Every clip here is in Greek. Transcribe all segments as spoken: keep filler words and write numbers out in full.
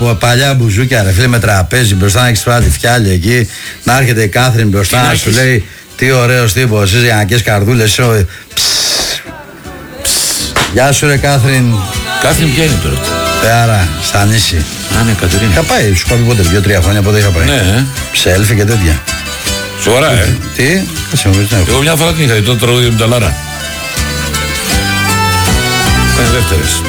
παλιά μπουζούκια, ρε φίλε, με τραπέζι μπροστά να έχεις φράτη φτιάλια εκεί. Να έρχεται η Κάθριν μπροστά να σου λέει τι ωραίος τύπος, εσείς γυναικές καρδούλες. Γεια σου, ρε Κάθριν. Κάθριν ποια είναι τώρα? Άρα, στα νήσι. Α, ναι, Κατερίνα. Είχα πάει, σου είπα πότε, δύο-τρία χρόνια πότε είχα πάει. Ναι, ψέλφι και τέτοια. Σοβαρά, ε. Τι, κάτσε μου πεις. Εγώ μια φορά την είχα δει, το τραγούδι με τα Λάρα. Ήταν δεύτερες.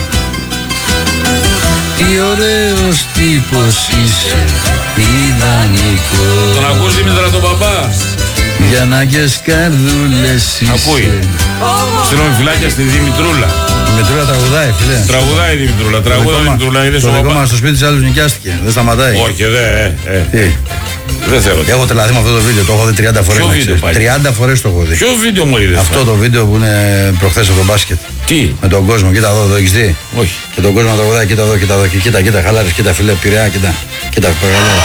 Τι ωραίος τύπος είσαι, ιδανικός. Τον ακούς Δήμητρα τον μπαμπά? Για ανάγκες καρδούλες είσαι. Ακούει. Στείλουμε φυλάκια στη Δημητρούλα. Η Δημητρούλα τραγουδάει, φίλε. Τραγουδάει η Δημητρούλα. Τραγουδάει η Δημητρούλα. Το δικό μας στο σπίτι της άλλους νοικιάστηκε. Δεν σταματάει. Όχι, δε. Ε, ε. Τι. Δεν θέλω. Έχω τρελαθεί με αυτό το βίντεο. Το έχω δει τριάντα φορές. Ποιο βίντεο πάλι? τριάντα φορές το έχω δει. Ποιο βίντεο μου είδες? Αυτό το βίντεο που είναι προχθές από το μπάσκετ. Τι? Με τον κόσμο. Κοίτα εδώ, το έχεις δει? Όχι. Και τον κόσμο τραγουδάει. Κοίτα εδώ, κοίτα εδώ. Κοίτα, κοίτα, χαλάρες, κοίτα φιλέ, Πειραιά, κοίτα. Κοίτα, Πειραιά.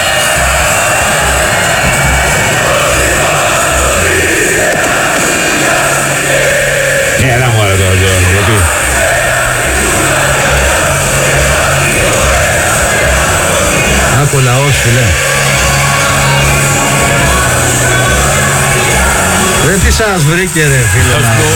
Έλα μου άρε τώρα, γιατί? Άκου λαός, φίλε. Ρε τι σας βρήκε, ρε φίλε.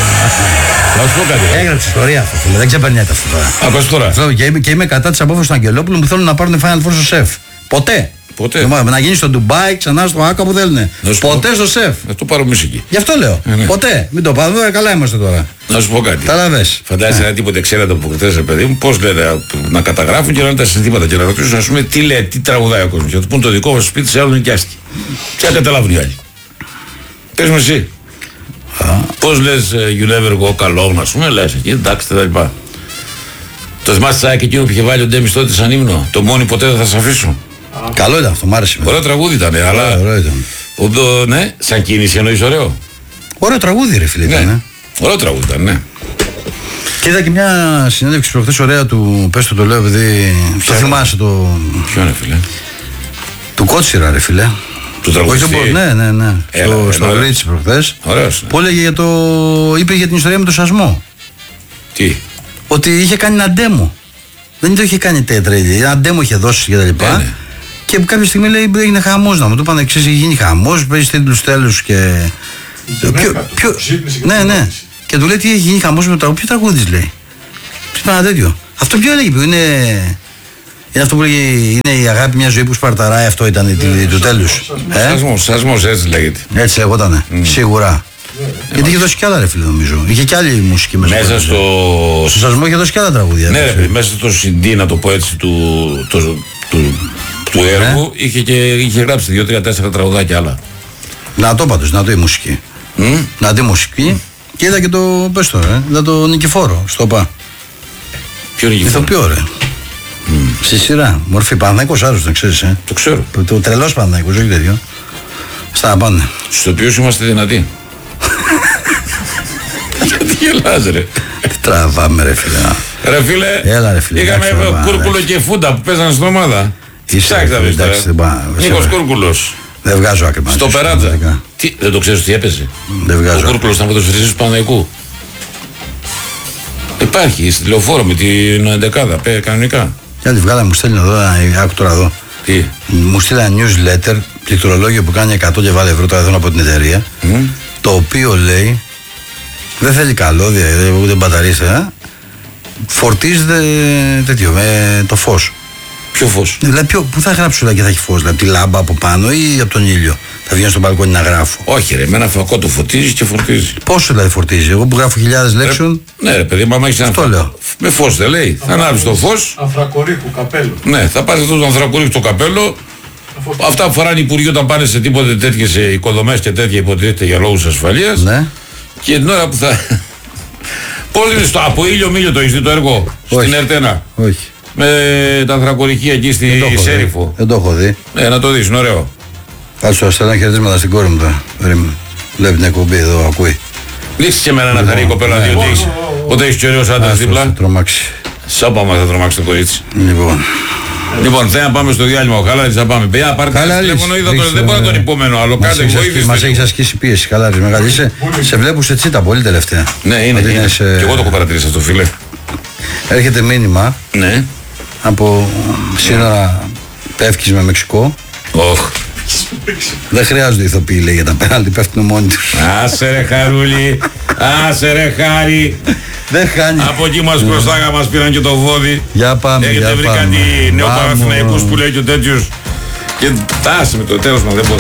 Να σου πω κάτι. Έγραψε ιστορία αυτό, φίλε. Δεν ξεπερνιέται αυτό τώρα. Ακούς τώρα. Αυτό, και, είμαι, και είμαι κατά της απόφασης του Αγγελόπουλου που θέλουν να πάρουν Final Four στο σεφ. Ποτέ. Ποτέ. Να γίνει στο Ντουμπάι, ξανά στο Άκα που θέλουν. Ποτέ πω. Στο σεφ. Να το πάρω εμείς εκεί. Γι' αυτό λέω. Ε, ναι. Ποτέ. Μην το πάρουμε, καλά είμαστε τώρα. Να σου πω κάτι. Καταλαβες. Φαντάζεσαι ένα τίποτε ξέρετε από χτες, ρε παιδί μου, πώς λένε να καταγράφουν και να λένε τα συνθήματα και να ρωτήσουν, ας πούμε, τι λέει, τι τραγουδάει ο κόσμος. Και να του πούν το δικό μας σπίτι σε άλλο νοικιάστηκε. Και να καταλάβουν οι άλλοι. Πες μου εσύ. Πώς λες you never go alone, ας πούμε, λες εκεί, εντάξει, τα λοιπά. Το θυμάσαι τσάκι εκείνο που είχε βάλει ο Ντέμις τότε σαν ύμνο. Το μόνοι ποτέ δεν θα σε αφήσω. Καλό ήταν αυτό, μ' άρεσε. Ωραίο τραγούδι ήταν, αλλά. Ωραίο ήταν. Ο, το, ναι, σαν κίνηση εννοείς ωραίο. Ωραίο τραγούδι, ρε φίλε. Ναι. Ήταν, ναι. Ωραίο τραγούδι ήταν, ναι. Και είδα και μια συνέντευξη προχθές ωραία του. Πες το, το λέω επειδή. Το θυμάσαι το. Ποιο είναι, φίλε? Του Κότσιρα, ρε φίλε. Του τραγουδιστή. Ναι, ναι, ναι. Έλα, στο έλα, στο Ρίτσι προχθές. Ωραίος. Που έλεγε για το. Είπε για την ιστορία με το σασμό. Τι? Ότι είχε κάνει ένα demo. Δεν το είχε κάνει τέτρα ήδη. Ένα demo είχε δώσει και τα λοιπά. Ναι, ναι. Και κάποια στιγμή λέει έγινε χαμός να μου. Του είπαν εξής, είχε γίνει χαμός, παίζει τίτλους τέλους και. Ποιο, ποιο, ναι, ναι. Και του λέει τι έχει γίνει χαμός με το τραγούδι. Ποιο τραγούδι λέει. Είπε ένα τέτοιο. Αυτό ποιο έλεγε, ποιο είναι. Είναι αυτό που λέγε, είναι η αγάπη μια ζωή που σπαρταράει, αυτό ήταν η του τέλους. Σασμός, σασμός, έτσι λέγεται. Έτσι λεγότανε, mm. σίγουρα. Yeah, γιατί είχε δώσει κι άλλα, ρε φίλε, νομίζω. Είχε κι άλλη μουσική μέσα. Μέσα στο. Στο σασμό είχε δώσει κι άλλα τραγούδια. Ναι, ρε, μέσα στο σι ντι, να το πω έτσι, του, το, του, του έργου, yeah. είχε, και, είχε γράψει δύο, τρία, τέσσερα τραγουδάκια άλλα. Να το πάντως, να το η μουσική. Mm? Να το η μουσική. Mm. Και είδα και το. Πες το, ρε. Είδα το Νικηφόρο στο ΠΑ. Ποιο Νικηφόρο? Ηθοποιό, ρε. Mm. Στη σειρά. Μορφή Παναθηναϊκός άλλος, δεν ξέρεις, ε. Το ξέρω. Το τρελός Παναθηναϊκός, όχι τέτοιο. Στα πάνε. Στους οποίους είμαστε δυνατοί. Γιατί γελάς, ρε? Τι τραβάμε, ρε φίλε. Ρε φίλε, έλα, ρε φίλε. Είχαμε Κούρκουλο και Φούντα που παίζανε στην ομάδα. Ψάξτε να δεις τώρα. Νίκος Κούρκουλος. Δεν βγάζω άκρη. Στο Περάτζα. Τι, δεν το ξέρεις τι έπαιζε? Δεν βγάζω. Ο Κούρκουλος ήταν ποδοσφαιριστής του Παναθηναϊκού. Υπάρχει στη Λεωφόρο με την εντεκάδα, πέ, κανονικά. Κάτι βγάλα, μου στέλνει εδώ, άκου τώρα εδώ. Τι? Μου στείλα newsletter, πληκτρολόγιο που κάνει εκατό και βάλε ευρώ τώρα εδώ από την εταιρεία. Mm. Το οποίο λέει, δεν θέλει καλώδια, ούτε μπαταρίες, ε, φορτίζεται τέτοιο, με το φως. Ποιο φως? Δηλαδή, ποιο, πού θα γράψω και θα έχει φως, δηλαδή, τη λάμπα από πάνω ή από τον ήλιο? Θα βγαίνω στο μπαλκόνι να γράφω. Όχι, ρε, με ένα φακό το φωτίζει και φορτίζει. Πόσο δηλαδή φορτίζει? Εγώ που γράφω χιλιάδες λέξεων. Ναι, ρε, παιδί, μα έχεις ένα φακό. Με φως δεν λέει. Θα ανάβεις το φως. Ανθρακορίχου καπέλο. Ναι, θα πάρεις αυτό το ανθρακορίχου το καπέλο. Αυτά που φοράνε οι υπουργοί όταν πάνε σε τίποτε τέτοιες οικοδομές και τέτοια υποτίθεται για λόγους ασφαλείας. Ναι. Και την ώρα που θα. Πώς είναι στο από ήλιο μήλιο το έχεις δει το έργο? Όχι. Στην Ερτένα. Όχι. Με τα ανθρακοριχεία εκεί στη Σέριφο. Δεν το έχω δει. Ναι, να το δεις, είναι ωραίο. Κάτσε, στέλνω χαιρετίσματα στην κόρη μου τώρα. Βλέπει την εκπομπή εδώ, ακούει. Δείξεις και εμένα να χαρεί η κοπέλα, διότι έχεις. Όταν έχεις και ωραίος άντρας δίπλα. Θα τρομάξει. Σάπα μας θα τρομάξει το κορίτσι. Λοιπόν. Λοιπόν, θέλω να πάμε στο διάλειμμα. Ο Χαλάρης θα πάμε. Παιδιά, πάρτε ένα τηλέφωνο, είδα το. Δεν μπορώ να τον υπομενώ άλλο. Κάντε βοήθειες. Μας έχεις ασκήσει πίεση, Χαλάρης. Μεγάλη είσαι. Σε βλέπω σε τσίτα πολύ τελευταία. Ναι, είναι. Και εγώ το έχω παρατηρήσει αυτό, φίλε. Έρχεται μήνυμα. Ναι. από σύνορα Πεύκης με Μεξικό. Oh. Δεν χρειάζονται ηθοποιοί, λέει, για τα πέναλτι, πέφτουν μόνοι τους. Άσε ρε Χαρούλη, άσε ρε Χάρη. Δεν χάνει. Από εκεί μας μπροστά μας πήραν και το βόδι. Για πάμε, έχετε για βρει πάμε. κάτι νέο Παναθηναϊκούς που λέει και τέτοιους. Και άσε με το τέλος μας, δεν μπορώ.